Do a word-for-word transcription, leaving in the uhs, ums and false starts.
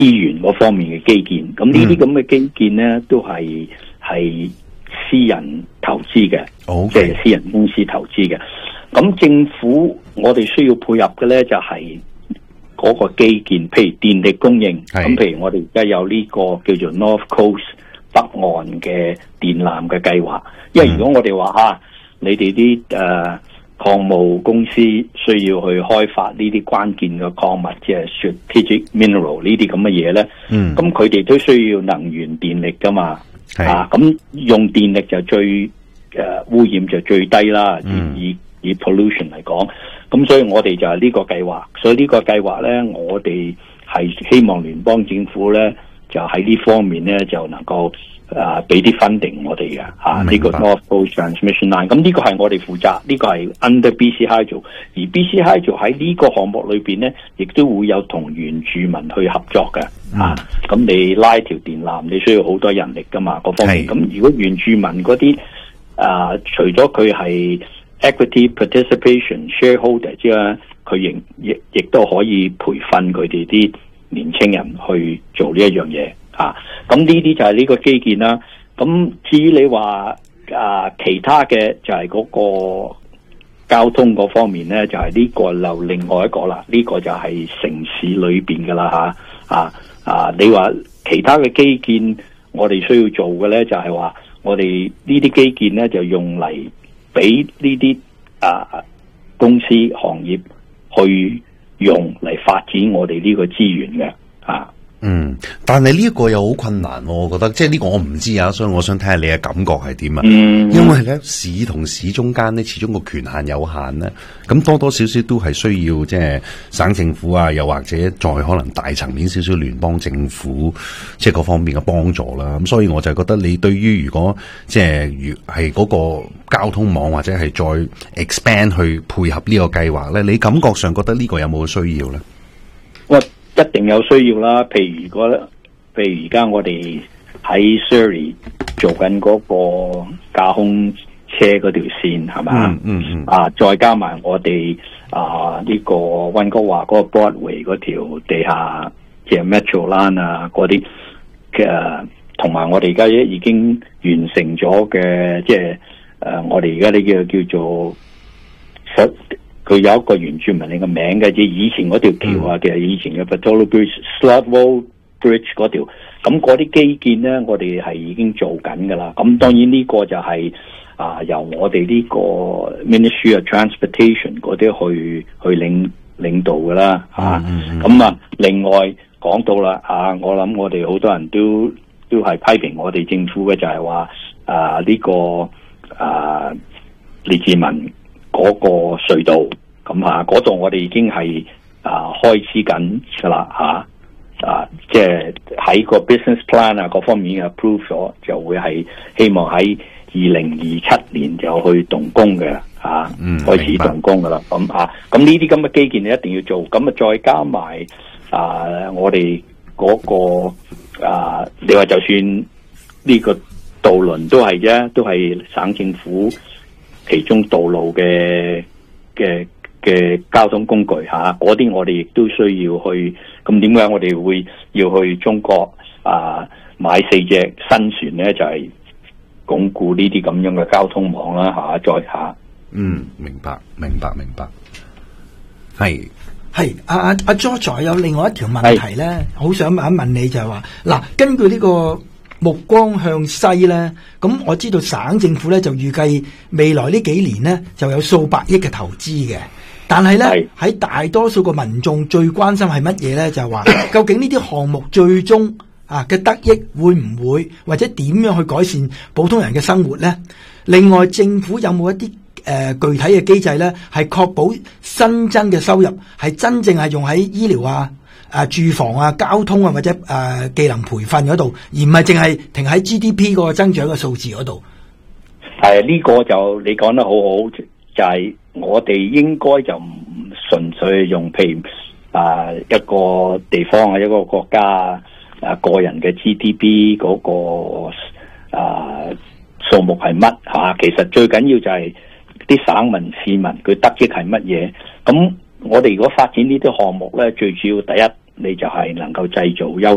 資源嗰方面嘅基建。咁呢啲咁嘅基建咧，都係係私人投資嘅，即係私人公司投資嘅。咁政府我哋需要配合嘅咧，就係嗰個基建，譬如電力供應。咁譬如我哋而家有呢個叫做 North Coast 北岸嘅電纜嘅計劃。因為如果我哋話啊，你哋啲誒礦務公司需要去開發呢啲關鍵嘅礦物，即係 strategic mineral 呢啲咁嘅嘢咧，咁佢哋都需要能源電力噶嘛。啊，咁用電力就最誒、呃、污染就最低啦，嗯、以以 pollution 嚟講，咁所以我哋就係呢個計劃，所以呢個計劃咧，我哋係希望聯邦政府咧就喺呢方面咧就能夠啊俾啲 funding 我哋嘅嚇呢個 North Coast Transmission Line， 咁呢個係我哋負責，呢、呢個係 under B C Hydro， 而 B C Hydro 喺呢個項目裏邊咧，亦都會有同原住民去合作嘅。啊，咁你拉條電纜，你需要好多人力噶嘛，各方面。咁如果原住民嗰啲啊，除咗佢係 equity participation shareholder 之外，佢亦亦亦都可以培訓佢哋啲年青人去做呢一樣嘢。啊，咁呢啲就係呢個基建啦。咁至於你話啊，其他嘅就係嗰個交通嗰方面咧，就係、是、呢個就另外一個啦。呢、這個就係城市裏邊噶啦吓啊。啊！你話其他嘅基建，我哋需要做嘅咧，就係、是、話我哋呢啲基建咧，就用嚟俾呢啲啊公司行業去用嚟發展我哋呢個資源嘅啊。 嗯，但係呢一個又好困難，我覺得即係呢個我唔知啊，所以我想睇下你嘅感覺係點啊。 嗯， 因為咧市同市中間咧，始終個權限有限咧，咁多多少少都係需要即係省政府啊，又或者再可能大層面少少聯邦政府即係各方面嘅幫助啦。咁所以我就覺得你對於如果即係如係嗰個交通網或者係再 expand 去配合呢個計劃咧，你感覺上覺得呢個有冇需要咧？ 喂，一定有需要啦，譬如如果，譬如而家我哋喺 Surrey 做緊嗰個架空車嗰條線係咪？嗯嗯嗯。啊，再加埋我哋啊呢個溫哥華嗰個 Broadway 嗰條地下即係 Metro Line 啊嗰啲嘅，同埋我哋而家已經完成咗嘅，即係誒我哋而家呢個叫做實。佢有一個原住民嘅名嘅，即係以前嗰條橋啊，其實以前嘅 Batolo Bridge、Slavwo Bridge 嗰條，咁嗰啲基建咧，我哋係已經做緊噶啦。咁當然呢個就係、是、啊、呃，由我哋呢個 Ministry of Transportation 嗰啲去去領領導噶啦，嚇、啊。咁、嗯、啊，另外講到啦，啊，我諗我哋好多人都都係批評我哋政府嘅，就係話啊呢、這個啊列治文嗰個隧道。咁嚇，嗰度我哋已經係啊開始緊噶啦嚇啊，即係喺個 business plan 啊各方面 approve 咗，就會係希望喺二零二七年就去動工嘅嚇，嗯、開始動工噶啦。咁嚇，咁呢啲咁嘅基建你一定要做，咁啊再加埋啊我哋嗰、嗰個啊，你話就算呢個渡輪都係啫，都係省政府其中道路嘅嘅。嘅交通工具嚇，嗰啲我哋亦都需要去。咁點解我哋會要去中國啊買四隻新船咧？就係、是、鞏固呢啲咁樣嘅交通網啦嚇，再下。 嗯，明白，明白，明白。係係阿阿阿 George 有另外一條問題咧，好想問一問你就係話嗱，根據呢個目光向西咧，咁我知道省政府咧就預計未來呢幾年咧就有數百億嘅投資嘅。但係咧喺大多數個民眾最關心係乜嘢咧？就係話究竟呢啲項目最終啊嘅得益會唔會或者點樣去改善普通人嘅生活咧？另外政府有冇一啲誒、呃、具體嘅機制咧，係確保新增嘅收入係真正係用喺醫療啊、啊住房啊、交通啊或者誒、呃、技能培訓嗰度，而唔係淨係停喺 G D P 個增長嘅數字嗰度。 係呢、這個就你講得好好，就係、是。我哋應該就唔純粹用譬如啊一個地方啊一個國家啊個人嘅 G D P 嗰、那個啊數目係乜吓，其實最緊要就係啲省民市民佢得益係乜嘢。咁我哋如果發展呢啲項目咧，最主要第一你就係能夠製造優